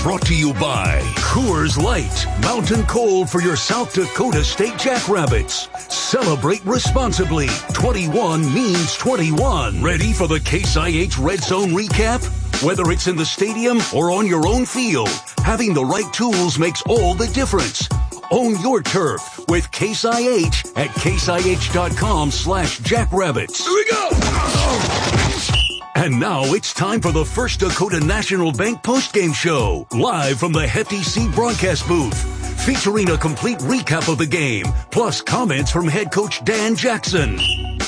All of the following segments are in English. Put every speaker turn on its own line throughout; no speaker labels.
brought to you by Coors Light, Mountain Cold for your South Dakota State Jackrabbits. Celebrate responsibly. 21 means 21. Ready for the Case IH Red Zone recap? Whether it's in the stadium or on your own field, having the right tools makes all the difference. Own your turf with Case IH at caseih.com/jackrabbits. Here we go! And now it's time for the First Dakota National Bank postgame show, live from the Hefty Seat broadcast booth, featuring a complete recap of the game, plus comments from head coach Dan Jackson.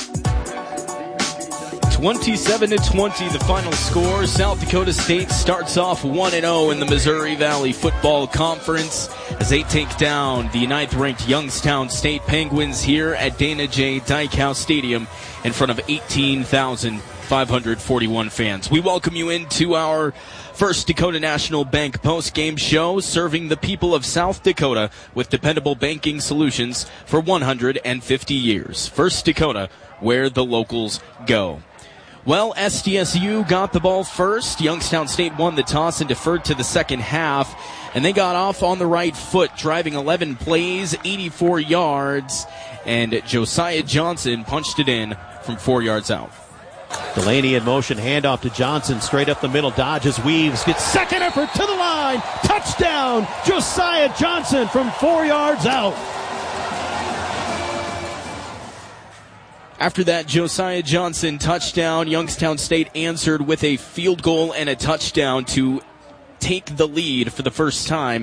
27-20, the final score. South Dakota State starts off 1-0 in the Missouri Valley Football Conference as they take down the 9th-ranked Youngstown State Penguins here at Dana J. Dykhouse Stadium in front of 18,541 fans. We welcome you into our First Dakota National Bank post-game show, serving the people of South Dakota with dependable banking solutions for 150 years. First Dakota, where the locals go. Well, SDSU got the ball first. Youngstown State won the toss and deferred to the second half, and they got off on the right foot, driving 11 plays, 84 yards, and Josiah Johnson punched it in from 4 yards out.
Delaney in motion, handoff to Johnson, straight up the middle, dodges, weaves, gets second effort to the line, touchdown, Josiah Johnson from 4 yards out.
After that Josiah Johnson touchdown, Youngstown State answered with a field goal and a touchdown to take the lead for the first time,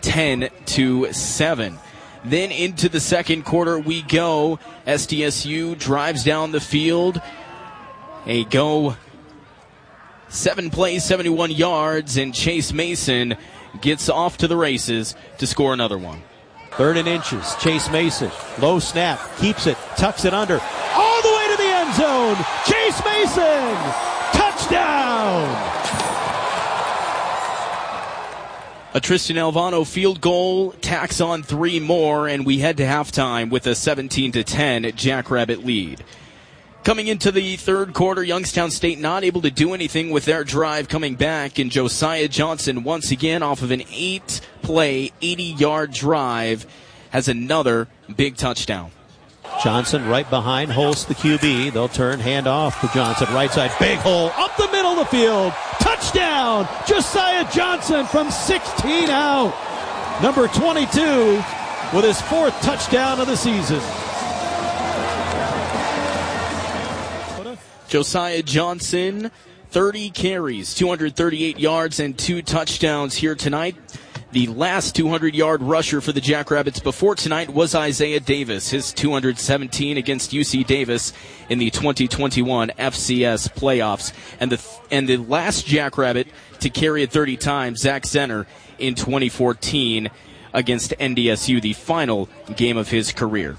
10-7. Then into the second quarter we go. SDSU drives down the field. A go 7 plays, 71 yards, and Chase Mason gets off to the races to score another one.
3rd and inches. Chase Mason. Low snap. Keeps it. Tucks it under. All the way to the end zone. Chase Mason. Touchdown.
A Tristan Alvano field goal tacks on 3 more, and we head to halftime with a 17-10 Jackrabbit lead. Coming into the third quarter, Youngstown State not able to do anything with their drive coming back, and Josiah Johnson once again off of an 8-play, 80-yard drive has another big touchdown.
Johnson right behind, holds the QB. They'll turn, hand off to Johnson, right side, big hole, up the middle of the field. Touchdown, Josiah Johnson from 16 out. Number 22 with his 4th touchdown of the season.
Josiah Johnson, 30 carries, 238 yards, and 2 touchdowns here tonight. The last 200-yard rusher for the Jackrabbits before tonight was Isaiah Davis, his 217 against UC Davis in the 2021 FCS playoffs. And the last Jackrabbit to carry it 30 times, Zach Zenner, in 2014 against NDSU, the final game of his career.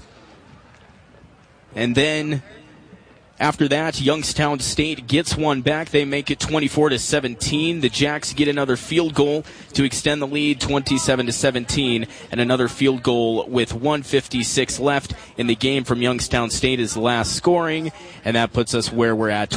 And then after that, Youngstown State gets one back. They make it 24-17. The Jacks get another field goal to extend the lead, 27-17, and another field goal with 1:56 left in the game from Youngstown State is the last scoring, and that puts us where we're at,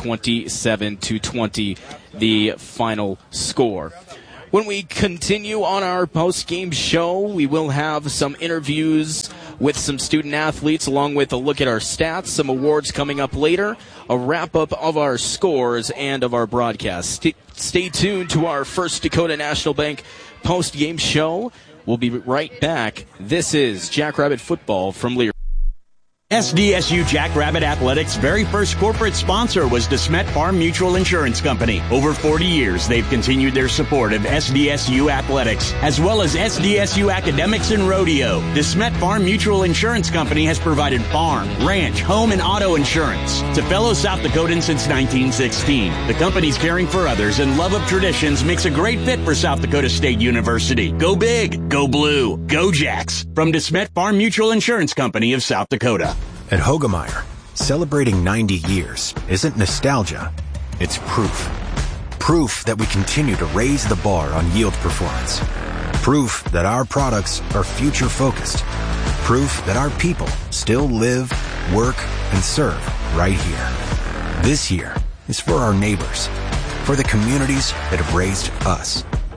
27-20, the final score. When we continue on our post-game show, we will have some interviews with some student athletes, along with a look at our stats, some awards coming up later, a wrap-up of our scores and of our broadcast. Stay tuned to our First Dakota National Bank post-game show. We'll be right back. This is Jackrabbit Football from Lear.
SDSU Jackrabbit Athletics' very first corporate sponsor was DeSmet Farm Mutual Insurance Company. Over 40 years, they've continued their support of SDSU Athletics, as well as SDSU Academics and Rodeo. DeSmet Farm Mutual Insurance Company has provided farm, ranch, home, and auto insurance to fellow South Dakotans since 1916. The company's caring for others and love of traditions makes a great fit for South Dakota State University. Go big, go blue, go Jacks. From DeSmet Farm Mutual Insurance Company of South Dakota.
At Hoegemeyer, celebrating 90 years isn't nostalgia, it's proof. Proof that we continue to raise the bar on yield performance. Proof that our products are future-focused. Proof that our people still live, work, and serve right here. This year is for our neighbors, for the communities that have raised us.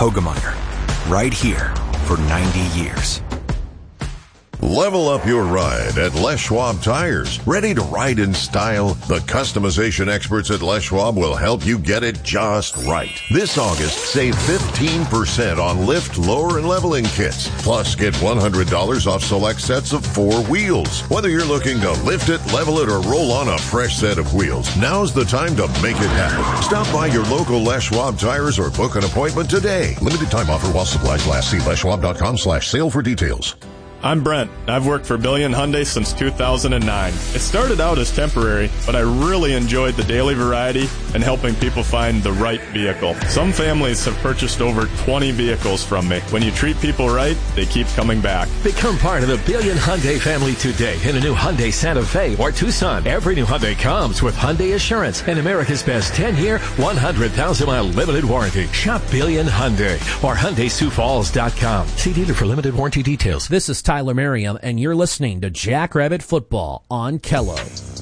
Hoegemeyer. Right here for 90 years.
Level up your ride at Les Schwab Tires. Ready to ride in style? The customization experts at Les Schwab will help you get it just right. This August, save 15% on lift, lower, and leveling kits. Plus, get $100 off select sets of 4 wheels. Whether you're looking to lift it, level it, or roll on a fresh set of wheels, now's the time to make it happen. Stop by your local Les Schwab Tires or book an appointment today. Limited time offer while supplies last. See leschwab.com/sale for details.
I'm Brent. I've worked for Billion Hyundai since 2009. It started out as temporary, but I really enjoyed the daily variety and helping people find the right vehicle. Some families have purchased over 20 vehicles from me. When you treat people right, they keep coming back.
Become part of the Billion Hyundai family today in a new Hyundai Santa Fe or Tucson. Every new Hyundai comes with Hyundai Assurance and America's best 10-year, 100,000-mile limited warranty. Shop Billion Hyundai or HyundaiSiouxFalls.com. See dealer for limited warranty details.
This is Tyler Merriam, and you're listening to Jackrabbit Football on Kello.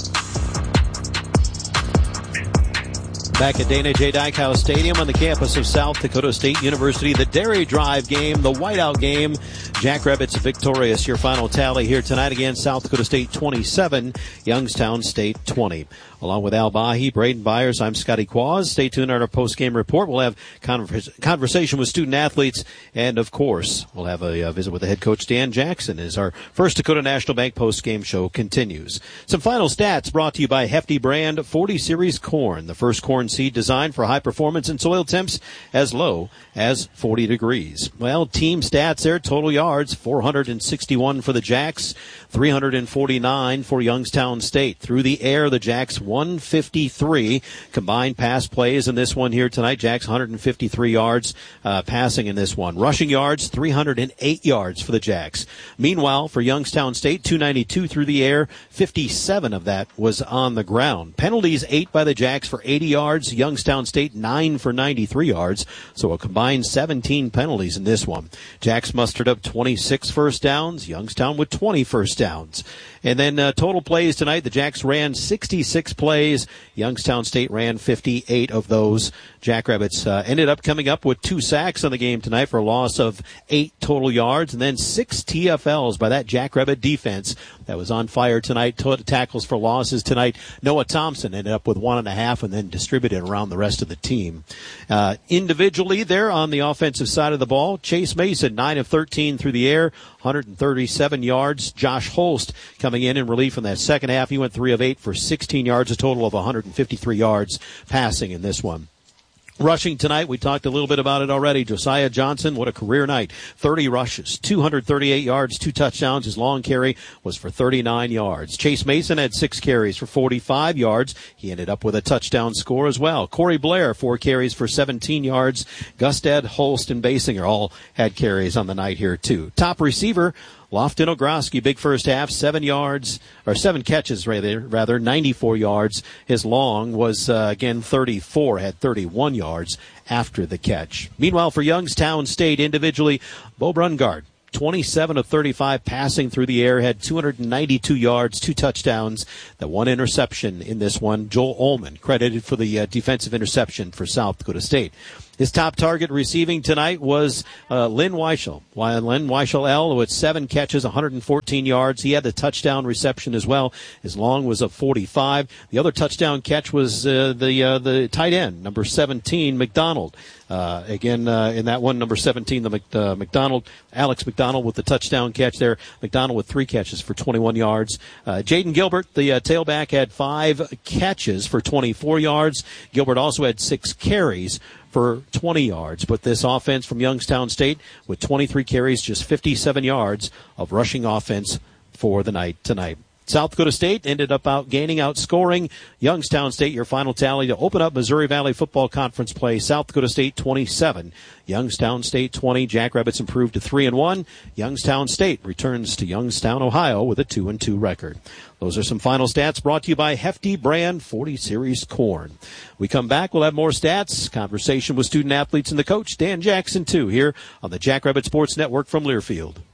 Back at Dana J. Dykhouse Stadium on the campus of South Dakota State University, the Dairy Drive game, the whiteout game. Jackrabbits victorious. Your final tally here tonight against South Dakota State 27, Youngstown State 20. Along with Al Bahi, Braden Byers, I'm Scotty Quaz. Stay tuned on our post-game report. We'll have conversation with student athletes, and of course, we'll have a visit with the head coach Dan Jackson as our First Dakota National Bank post-game show continues. Some final stats brought to you by Hefty Brand 40 Series Corn, the first corn seed designed for high performance in soil temps as low as 40 degrees. Well, team stats there, total yards, 461 for the Jacks, 349 for Youngstown State. Through the air, the Jacks 153 combined pass plays in this one here tonight. Jacks 153 yards passing in this one. Rushing yards, 308 yards for the Jacks. Meanwhile, for Youngstown State, 292 through the air, 57 of that was on the ground. Penalties, 8 by the Jacks for 80 yards. Youngstown State, 9 for 93 yards. So a combined 17 penalties in this one. Jacks mustered up 26 first downs. Youngstown with 20 first downs. And then total plays tonight, the Jacks ran 66 plays. Youngstown State ran 58 of those. Jackrabbits ended up coming up with 2 sacks on the game tonight for a loss of 8 total yards, and then 6 TFLs by that Jackrabbit defense that was on fire tonight. Tackles for losses tonight. Noah Thompson ended up with 1.5 and then distributed around the rest of the team. Individually there on the offensive side of the ball, Chase Mason, 9 of 13 through the air, 137 yards. Josh Holst coming in relief in that second half. He went 3 of 8 for 16 yards, a total of 153 yards passing in this one. Rushing tonight, we talked a little bit about it already. Josiah Johnson, what a career night. 30 rushes, 238 yards, 2 touchdowns. His long carry was for 39 yards. Chase Mason had 6 carries for 45 yards. He ended up with a touchdown score as well. Corey Blair, 4 carries for 17 yards. Gustad, Holst, and Basinger all had carries on the night here too. Top receiver, Lofton Ogroski, big first half, 7 catches, 94 yards. His long was, again, 34, had 31 yards after the catch. Meanwhile, for Youngstown State, individually, Bo Brungard, 27 of 35 passing through the air, had 292 yards, 2 touchdowns, that 1 interception in this one. Joel Ullman credited for the defensive interception for South Dakota State. His top target receiving tonight was Lynn Weichel. Lynn Weichel L with 7 catches, 114 yards. He had the touchdown reception as well. His long was a 45. The other touchdown catch was the tight end, number 17, McDonald. In that one, number 17, Alex McDonald with the touchdown catch there. McDonald with 3 catches for 21 yards. Jaden Gilbert, the tailback, had 5 catches for 24 yards. Gilbert also had 6 carries for 20 yards. But this offense from Youngstown State with 23 carries, just 57 yards of rushing offense for the night tonight. South Dakota State ended up outscoring Youngstown State. Your final tally to open up Missouri Valley Football Conference play. South Dakota State 27, Youngstown State 20. Jackrabbits improved to 3-1. Youngstown State returns to Youngstown, Ohio with a 2-2 record. Those are some final stats brought to you by Hefty Brand 40 Series Corn. We come back, we'll have more stats, conversation with student athletes and the coach, Dan Jackson, too, here on the Jackrabbit Sports Network from Learfield.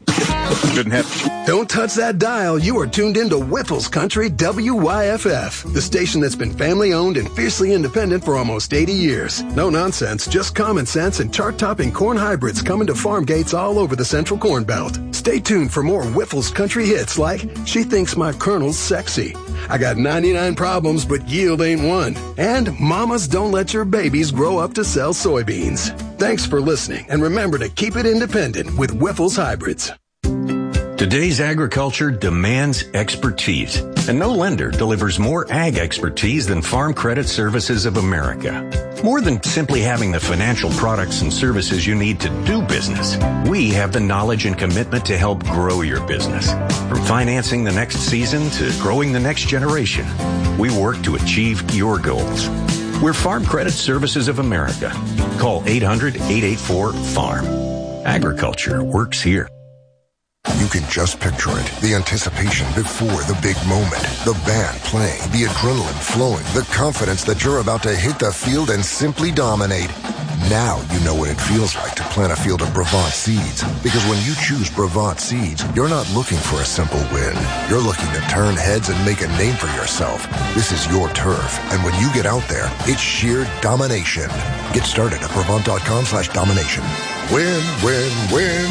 Shouldn't have.
Don't touch that dial. You are tuned into Whiffles Country WYFF, the station that's been family-owned and fiercely independent for almost 80 years. No nonsense, just common sense and chart-topping corn hybrids coming to farm gates all over the Central Corn Belt. Stay tuned for more Whiffles Country hits like She Thinks My Colonel's Sexy, I Got 99 Problems But Yield Ain't One, and Mamas Don't Let Your Babies Grow Up to Sell Soybeans. Thanks for listening, and remember to keep it independent with Whiffles Hybrids.
Today's agriculture demands expertise, and no lender delivers more ag expertise than Farm Credit Services of America. More than simply having the financial products and services you need to do business, we have the knowledge and commitment to help grow your business. From financing the next season to growing the next generation, we work to achieve your goals. We're Farm Credit Services of America. Call 800-884-FARM. Agriculture works here.
You can just picture it. The anticipation before the big moment. The band playing, the adrenaline flowing, the confidence that you're about to hit the field and simply dominate. Now you know what it feels like to plant a field of Brevant seeds. Because when you choose Brevant seeds, you're not looking for a simple win. You're looking to turn heads and make a name for yourself. This is your turf. And when you get out there, it's sheer domination. Get started at Brevant.com/domination. Win, win, win.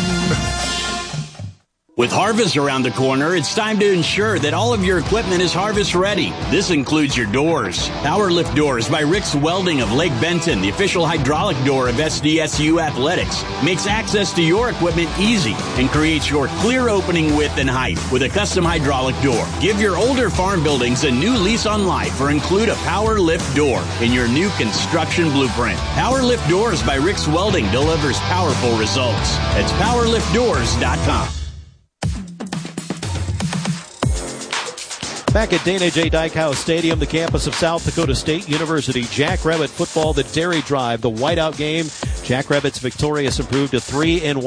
With harvest around the corner, it's time to ensure that all of your equipment is harvest ready. This includes your doors. Power Lift Doors by Rick's Welding of Lake Benton, the official hydraulic door of SDSU Athletics, makes access to your equipment easy and creates your clear opening width and height with a custom hydraulic door. Give your older farm buildings a new lease on life or include a Power Lift Door in your new construction blueprint. Power Lift Doors by Rick's Welding delivers powerful results. That's PowerLiftDoors.com.
Back at Dana J. Dykhouse Stadium, the campus of South Dakota State University, Jackrabbit football, the Dairy Drive, the whiteout game. Jackrabbits victorious, improved to 3-1,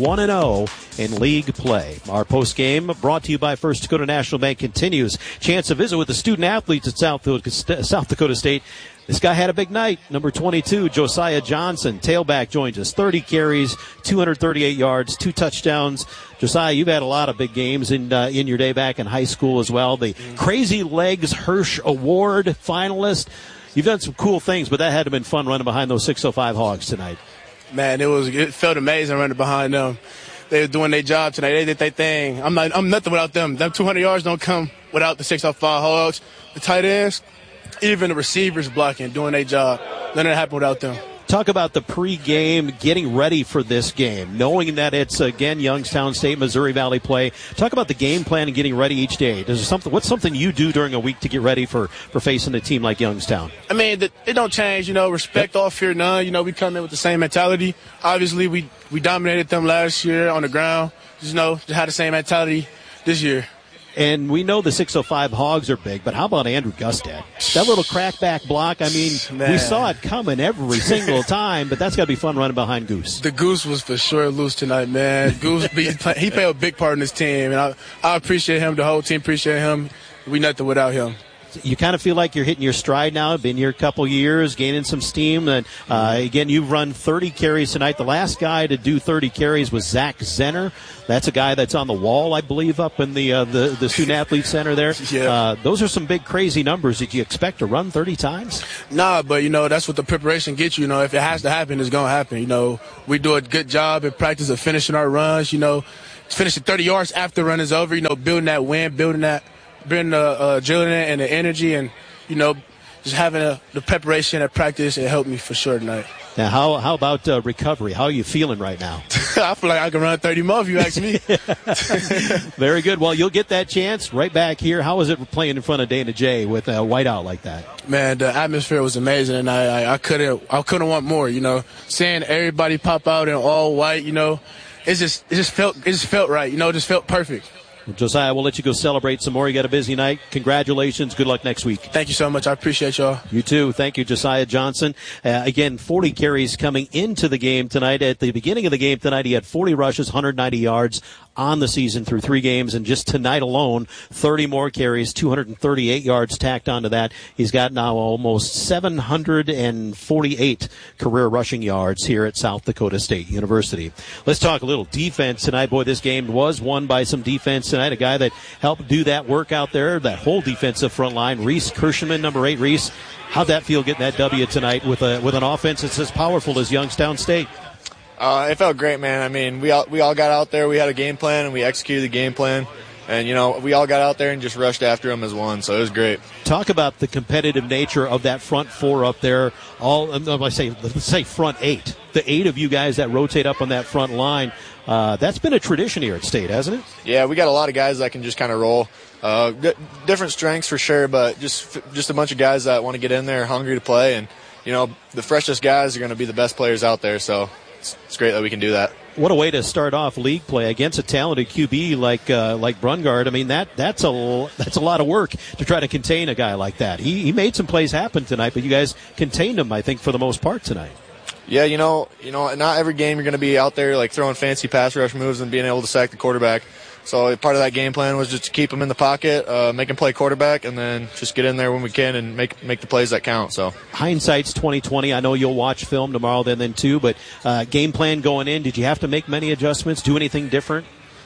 1-0 in league play. Our post game brought to you by First Dakota National Bank continues. Chance to visit with the student athletes at South Dakota State. This guy had a big night. Number 22, Josiah Johnson, tailback, joins us. 30 carries, 238 yards, 2 touchdowns. Josiah, you've had a lot of big games in your day back in high school as well. The Crazy Legs Hirsch Award finalist. You've done some cool things, but that had to have been fun running behind those 605 Hogs tonight.
Man, it felt amazing running behind them. They were doing their job tonight. They did their thing. I'm nothing without them. Them 200 yards don't come without the 605 Hogs. The tight ends, even the receivers blocking, doing their job. None of that happened without them.
Talk about the pregame, getting ready for this game, knowing that it's, again, Youngstown State, Missouri Valley play. Talk about the game plan and getting ready each day. What's something you do during a week to get ready for facing a team like Youngstown?
I mean, it don't change, respect, all fear, none. We come in with the same mentality. Obviously, we dominated them last year on the ground. Just had the same mentality this year.
And we know the 605 Hogs are big, but how about Andrew Gustad? That little crackback block, we saw it coming every single time, but that's got to be fun running behind Goose.
The Goose was for sure loose tonight, man. Goose, he played a big part in this team, and I appreciate him. The whole team appreciate him. We nothing without him.
You kind of feel like you're hitting your stride now. Been here a couple years, gaining some steam. And again, you've run 30 carries tonight. The last guy to do 30 carries was Zach Zenner. That's a guy that's on the wall, I believe, up in the Student Athlete Center there.
Yeah.
Those are some big, crazy numbers. Did you expect to run 30 times?
Nah, but, that's what the preparation gets you. If it has to happen, it's going to happen. We do a good job in practice of finishing our runs, finishing 30 yards after the run is over, building that wind, building the agility and the energy, and just having the preparation at practice, it helped me for sure tonight.
Now, how about recovery? How are you feeling right now?
I feel like I can run 30 more if you ask me.
Very good. Well, you'll get that chance right back here. How was it playing in front of Dana J with a whiteout like that?
Man, the atmosphere was amazing, and I couldn't want more. Seeing everybody pop out in all white, it just felt right. It just felt perfect.
Josiah, we'll let you go celebrate some more. You got a busy night. Congratulations. Good luck next week.
Thank you so much. I appreciate y'all.
You too. Thank you, Josiah Johnson. Again, 40 carries coming into the game tonight. At the beginning of the game tonight, he had 40 rushes, 190 yards on the season through 3 games, and just tonight alone, 30 more carries, 238 yards tacked onto that. He's got now almost 748 career rushing yards here at South Dakota State University. Let's talk a little defense tonight. Boy, this game was won by some defense tonight. A guy that helped do that work out there, that whole defensive front line, Reese Kirschman, number 8. Reese, how'd that feel getting that W tonight with an offense that's as powerful as Youngstown State?
It felt great, man. I mean, we all got out there. We had a game plan, and we executed the game plan. And, we all got out there and just rushed after them as one, so it was great.
Talk about the competitive nature of that front 4 up there. Let's say front 8. The 8 of you guys that rotate up on that front line. That's been a tradition here at State, hasn't it?
Yeah, we got a lot of guys that can just kind of roll. Different strengths for sure, but just a bunch of guys that want to get in there, hungry to play. And, the freshest guys are going to be the best players out there, so it's great that we can do that.
What a way to start off league play against a talented QB like Brungard. I mean, that's a lot of work to try to contain a guy like that. He made some plays happen tonight, but you guys contained him, I think, for the most part tonight.
Yeah, not every game you're going to be out there like throwing fancy pass rush moves and being able to sack the quarterback. So part of that game plan was just to keep him in the pocket, make him play quarterback, and then just get in there when we can and make the plays that count. So
hindsight's 20/20. I know you'll watch film tomorrow then too, but game plan going in, did you have to make many adjustments, do anything different?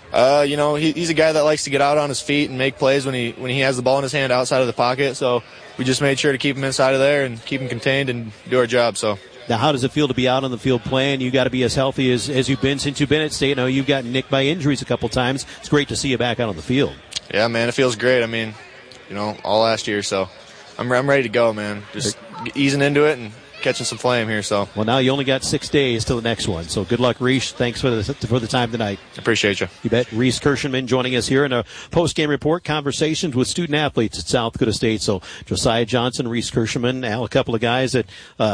He's a guy that likes to get out on his feet and make plays when he has the ball in his hand outside of the pocket. So we just made sure to keep him inside of there and keep him contained and do our job. So.
Now, how does it feel to be out on the field playing? You got to be as healthy as you've been since you've been at State. I know you've gotten nicked by injuries a couple times. It's great to see you back out on the field.
Yeah, man, it feels great. I mean, all last year, so I'm ready to go, man. Just easing into it and catching some flame here. So.
Well, now you only got 6 days till the next one. So good luck, Reese. Thanks for the time tonight.
Appreciate you.
You bet. Reese Kirschman joining us here in a post-game report, conversations with student athletes at South Dakota State. So Josiah Johnson, Reese Kirschman, a couple of guys that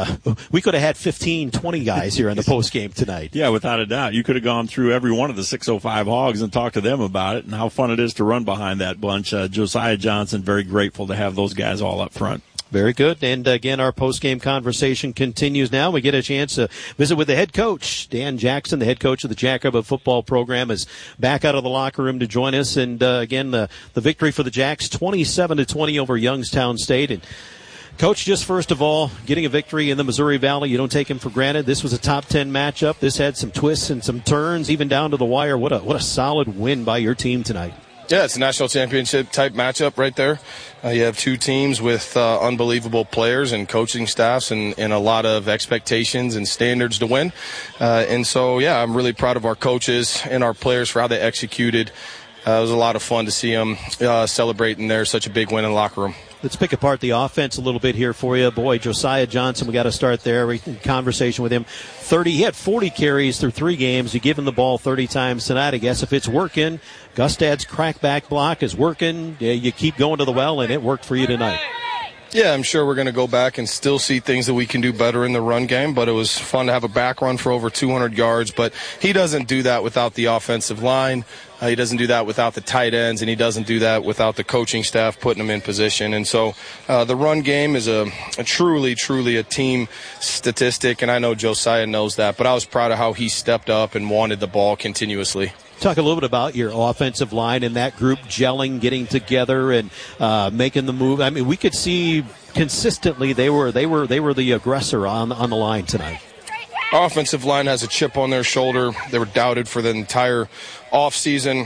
we could have had 15, 20 guys here in the post-game tonight.
Yeah, without a doubt. You could have gone through every one of the 605 Hogs and talked to them about it and how fun it is to run behind that bunch. Josiah Johnson, very grateful to have those guys all up front.
Very good. And again, our post-game conversation continues now. We get a chance to visit with the head coach. Dan Jackson, the head coach of the Jackrabbit football program, is back out of the locker room to join us. And again, the victory for the Jacks, 27-20 over Youngstown State. And Coach, just first of all, getting a victory in the Missouri Valley, you don't take him for granted. This was a top 10 matchup. This had some twists and some turns, even down to the wire. What a solid win by your team tonight.
Yeah, it's a national championship type matchup right there. You have 2 teams with unbelievable players and coaching staffs and a lot of expectations and standards to win. And so, yeah, I'm really proud of our coaches and our players for how they executed. It was a lot of fun to see them celebrating their such a big win in the locker room.
Let's pick apart the offense a little bit here for you. Boy, Josiah Johnson, we got to start there. In conversation with him. He had 40 carries through 3 games. You give him the ball 30 times tonight. I guess if it's working, Gustad's crackback block is working. You keep going to the well, and it worked for you tonight.
Yeah, I'm sure we're going to go back and still see things that we can do better in the run game, but it was fun to have a back run for over 200 yards. But he doesn't do that without the offensive line. He doesn't do that without the tight ends, and he doesn't do that without the coaching staff putting him in position. And so the run game is a truly a team statistic, and I know Josiah knows that. But I was proud of how he stepped up and wanted the ball continuously.
Talk a little bit about your offensive line and that group gelling, getting together, and making the move. I mean, we could see consistently they were the aggressor on the line tonight.
Our offensive line has a chip on their shoulder. They were doubted for the entire offseason,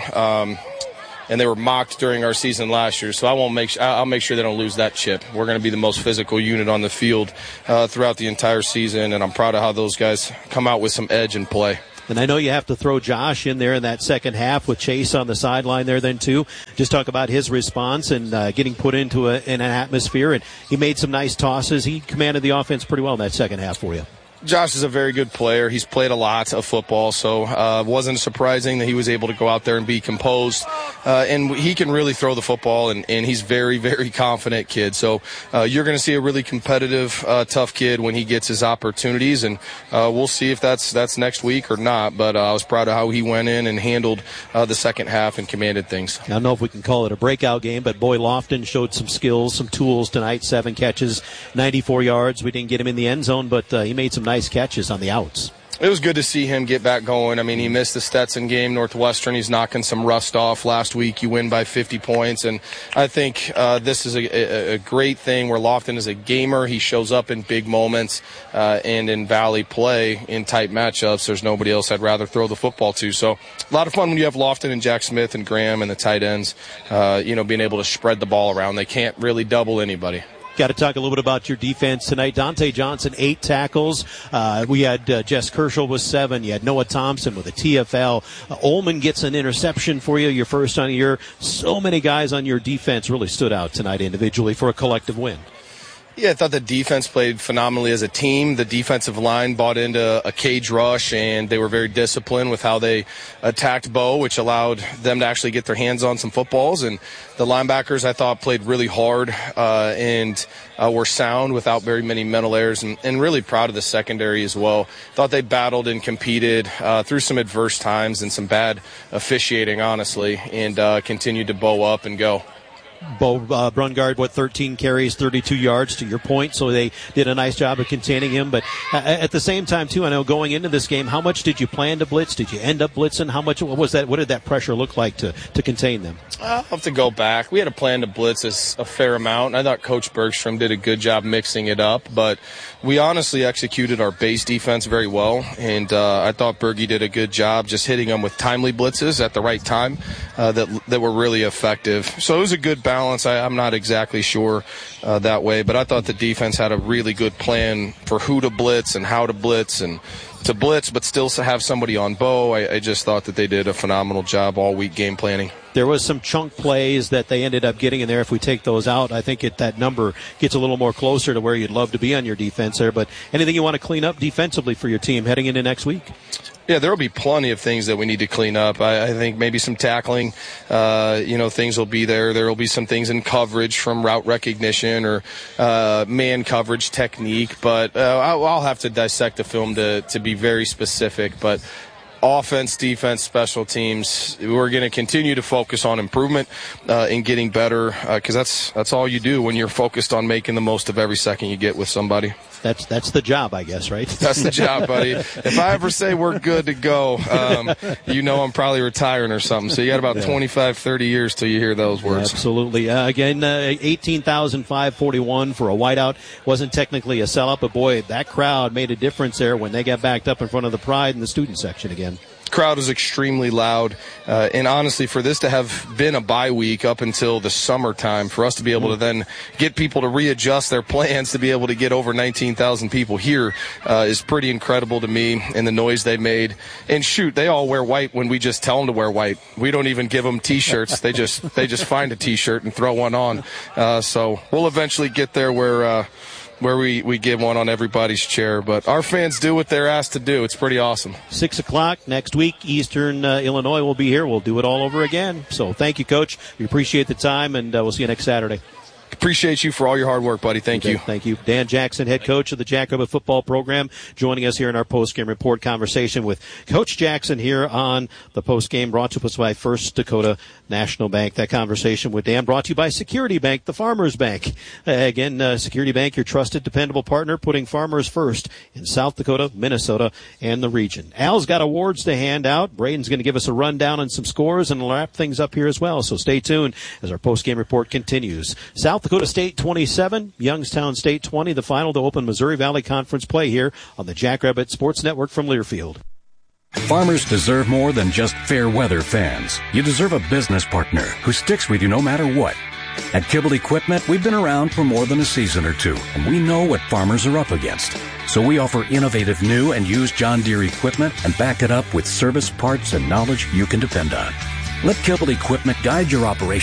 and they were mocked during our season last year. So I'll make sure they don't lose that chip. We're going to be the most physical unit on the field throughout the entire season, and I'm proud of how those guys come out with some edge and play.
And I know you have to throw Josh in there in that second half with Chase on the sideline there then too. Just talk about his response and getting put into an atmosphere. And he made some nice tosses. He commanded the offense pretty well in that second half for you.
Josh is a very good player. He's played a lot of football, so it wasn't surprising that he was able to go out there and be composed. And he can really throw the football, and he's very, very confident kid. So you're going to see a really competitive, tough kid when he gets his opportunities, and we'll see if that's next week or not. But I was proud of how he went in and handled the second half and commanded things.
I don't know if we can call it a breakout game, but boy, Lofton showed some skills, some tools tonight. 7 catches, 94 yards. We didn't get him in the end zone, but he made some nice catches on the outs.
It was good to see him get back going. I mean, he missed the Stetson game, Northwestern. He's knocking some rust off. Last week, you win by 50 points. And I think this is a great thing where Lofton is a gamer. He shows up in big moments and in Valley play in tight matchups. There's nobody else I'd rather throw the football to. So a lot of fun when you have Lofton and Jack Smith and Graham and the tight ends, being able to spread the ball around. They can't really double anybody.
Got to talk a little bit about your defense tonight. Dante Johnson, 8 tackles. We had Jess Kerschel with 7. You had Noah Thompson with a TFL. Ullman gets an interception for you, your first on the year. So many guys on your defense really stood out tonight individually for a collective win.
Yeah, I thought the defense played phenomenally as a team. The defensive line bought into a cage rush, and they were very disciplined with how they attacked Bo, which allowed them to actually get their hands on some footballs. And the linebackers, I thought, played really hard and were sound without very many mental errors, and really proud of the secondary as well. Thought they battled and competed through some adverse times and some bad officiating, honestly, and continued to bow up and go.
Bo Brungard, 13 carries, 32 yards, to your point, so they did a nice job of containing him. But at the same time, too, I know going into this game, how much did you plan to blitz? Did you end up blitzing? What did that pressure look like to contain them?
I'll have to go back. We had a plan to blitz a fair amount, and I thought Coach Bergstrom did a good job mixing it up. But we honestly executed our base defense very well, and I thought Bergie did a good job just hitting them with timely blitzes at the right time that were really effective. So it was a good balance. I'm not exactly sure that way, but I thought the defense had a really good plan for who to blitz and how to blitz and to blitz, but still have somebody on Bo. I just thought that they did a phenomenal job all week game planning.
There was some chunk plays that they ended up getting in there. If we take those out, I think that number gets a little more closer to where you'd love to be on your defense there. But anything you want to clean up defensively for your team heading into next week?
Yeah, there will be plenty of things that we need to clean up. I think maybe some tackling, things will be there. There will be some things in coverage from route recognition or man coverage technique. But I'll have to dissect the film to be very specific. But offense, defense, special teams, we're going to continue to focus on improvement and getting better because that's all you do when you're focused on making the most of every second you get with somebody.
That's the job, I guess, right?
That's the job, buddy. If I ever say we're good to go, I'm probably retiring or something. So you got about 25, 30 years till you hear those words.
Absolutely. Again, 18,541 for a whiteout. Wasn't technically a sellout, but boy, that crowd made a difference there when they got backed up in front of the Pride in the student section again.
Crowd was extremely loud, and honestly, for this to have been a bye week up until the summertime, for us to be able to then get people to readjust their plans to be able to get over 19,000 people here is pretty incredible to me, and the noise they made. And shoot, they all wear white when we just tell them to wear white. We don't even give them T-shirts. They just find a T-shirt and throw one on. So we'll eventually get there where we give one on everybody's chair. But our fans do what they're asked to do. It's pretty awesome.
6 o'clock next week, Eastern Illinois will be here. We'll do it all over again. So thank you, Coach. We appreciate the time, and we'll see you next Saturday.
Appreciate you for all your hard work, buddy. Thank you.
Thank you. Dan Jackson, head coach of the Jackrabbit football program, joining us here in our post-game report conversation with Coach Jackson here on the post-game, brought to us by First Dakota National Bank. That conversation with Dan brought to you by Security Bank, the Farmers Bank. Again, Security Bank, your trusted, dependable partner, putting farmers first in South Dakota, Minnesota, and the region. Al's got awards to hand out. Braden's going to give us a rundown on some scores and wrap things up here as well. So stay tuned as our post-game report continues. South Dakota State 27, Youngstown State 20, the final to open Missouri Valley Conference play here on the Jackrabbit Sports Network from Learfield.
Farmers deserve more than just fair weather fans. You deserve a business partner who sticks with you no matter what. At Kibble Equipment, we've been around for more than a season or two, and we know what farmers are up against. So we offer innovative new and used John Deere equipment and back it up with service, parts, and knowledge you can depend on. Let Kibble Equipment guide your operation